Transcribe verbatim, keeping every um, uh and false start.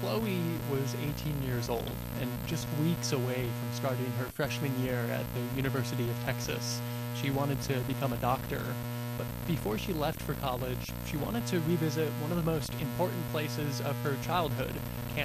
Chloe was eighteen years old and just weeks away from starting her freshman year at the University of Texas. She wanted to become a doctor, but before she left for college, she wanted to revisit one of the most important places of her childhood,